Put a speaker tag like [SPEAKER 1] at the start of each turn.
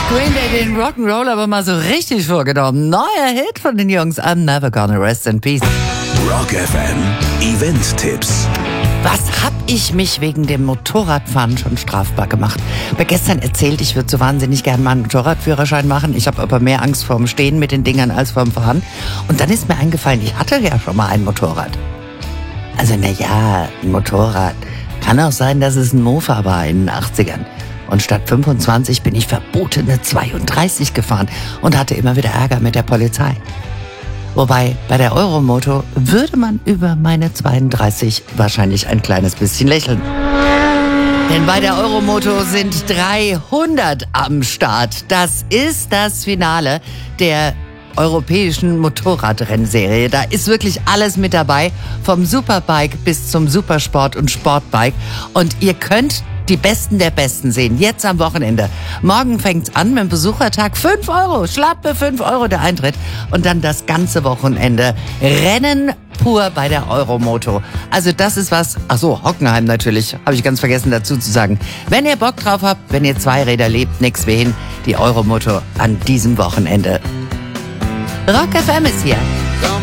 [SPEAKER 1] Green Day den Rock'n'Roll aber mal so richtig vorgenommen. Neuer Hit von den Jungs. I'm never gonna rest in peace.
[SPEAKER 2] Rock FM Event-Tipps.
[SPEAKER 1] Was hab ich mich wegen dem Motorradfahren schon strafbar gemacht? Weil gestern erzählt, ich würde so wahnsinnig gern mal einen Motorradführerschein machen. Ich habe aber mehr Angst vorm Stehen mit den Dingern als vorm Fahren. Und dann ist mir eingefallen, ich hatte ja schon mal ein Motorrad. Also naja, ein Motorrad. Kann auch sein, dass es ein Mofa war in den 80ern. Und statt 25 bin ich verbotene 32 gefahren und hatte immer wieder Ärger mit der Polizei. Wobei, bei der Euromoto würde man über meine 32 wahrscheinlich ein kleines bisschen lächeln. Denn bei der Euromoto sind 300 am Start. Das ist das Finale der europäischen Motorradrennserie. Da ist wirklich alles mit dabei, vom Superbike bis zum Supersport und Sportbike. Und ihr könnt die Besten der Besten sehen, jetzt am Wochenende. Morgen fängt's an mit dem Besuchertag. 5 Euro, schlappe 5 Euro der Eintritt. Und dann das ganze Wochenende Rennen pur bei der Euromoto. Also das ist was, ach so, Hockenheim natürlich, habe ich ganz vergessen dazu zu sagen. Wenn ihr Bock drauf habt, wenn ihr Zweiräder lebt, nix wie hin, die Euromoto an diesem Wochenende. Rock FM ist hier.